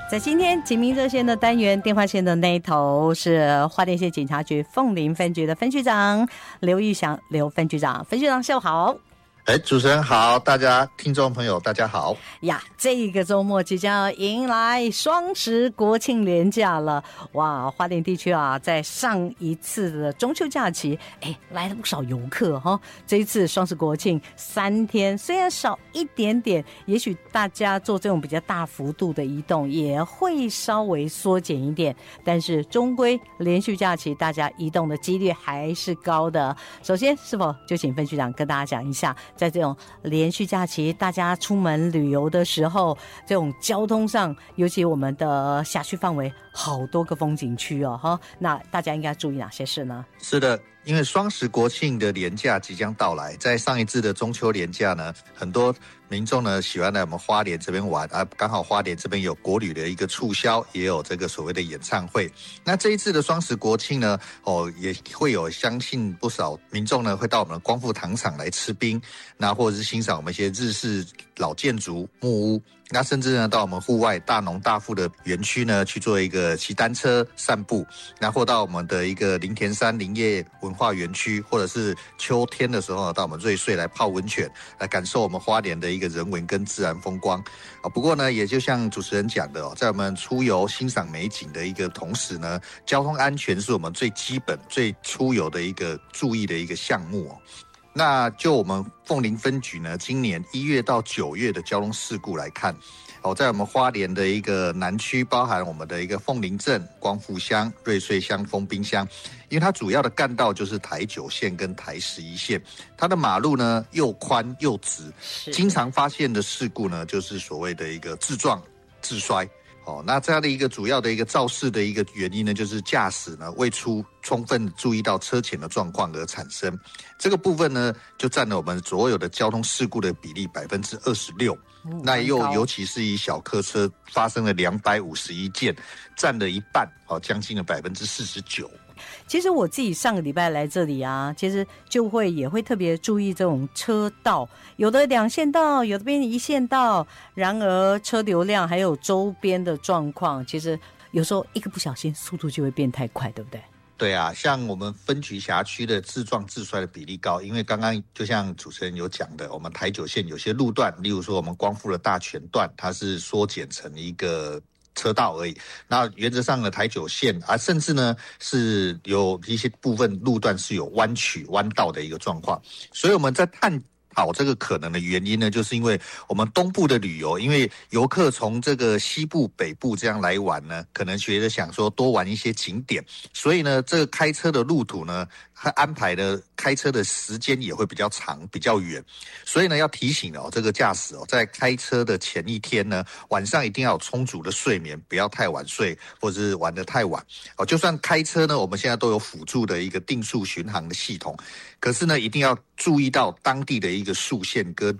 在今天警民热线的单元，电话线的那一头是花莲县警察局凤林分局的分局长刘玉祥刘分局长，分局长下午好。 主持人好，大家听众朋友大家好呀！这一个周末即将要迎来双十国庆连假了，哇！花莲地区啊，在上一次的中秋假期，来了不少游客哈。这一次双十国庆3天，虽然少一点点，也许大家做这种比较大幅度的移动也会稍微缩减一点，但是终归连续假期大家移动的几率还是高的。首先，是否就请分局长跟大家讲一下？在这种连续假期，大家出门旅游的时候，这种交通上，尤其我们的辖区范围好多个风景区哦，哈，那大家应该注意哪些事呢？ 是的，因为双十国庆的连假即将到来，在上一次的中秋连假呢，很多民众呢喜欢来我们花莲这边玩，刚好花莲这边有国旅的一个促销，也有这个所谓的演唱会。那这一次的双十国庆呢，也会有相信不少民众呢会到我们的光复糖厂来吃冰，那或者是欣赏我们一些日式老建筑木屋，那甚至呢到我们户外大农大富的园区呢去做一个骑单车散步，那或到我们的一个林田山林业文化园区，或者是秋天的时候到我们瑞穗来泡温泉，来感受我们花莲的一个人文跟自然风光。不过呢，也就像主持人讲的，在我们出游欣赏美景的一个同时呢，交通安全是我们最基本最出游的一个注意的一个项目哦。那就我们凤林分局呢，今年1月到9月的交通事故来看，在我们花莲的一个南区，包含我们的一个凤林镇、光复乡、瑞穗乡、丰滨乡，因为它主要的干道就是台9线跟台11线，它的马路呢又宽又直，经常发现的事故呢就是所谓的一个自撞、自摔。那这样的一个主要的一个肇事的一个原因呢，就是驾驶呢未充分注意到车前的状况而产生。这个部分呢，就占了我们所有的交通事故的比例26%。那尤其是以小客车发生了251件，占了一半，将近了49%。 其实我自己上个礼拜来这里啊，其实也会特别注意这种车道，有的2线道，有的边1线道，然而车流量还有周边的状况，其实有时候一个不小心速度就会变太快，对不对？ 对啊，像我们分局辖区的自撞自摔的比例高，因为刚刚就像主持人有讲的，我们台9线有些路段，例如说我们光复的大全段，它是缩减成一个车道而已。那原则上的台9线甚至呢是有一些部分路段是有弯曲弯道的一个状况，所以我们在探讨这个可能的原因呢，就是因为我们东部的旅游，因为游客从这个西部北部这样来玩呢，可能觉得想说多玩一些景点，所以呢这个开车的路途呢他安排的开车的时间也会比较长比较远，所以呢要提醒这个驾驶在开车的前一天呢，晚上一定要有充足的睡眠，不要太晚睡或者是玩得太晚。就算开车呢，我们现在都有辅助的一个定速巡航的系统，可是呢一定要注意到当地的一个速限跟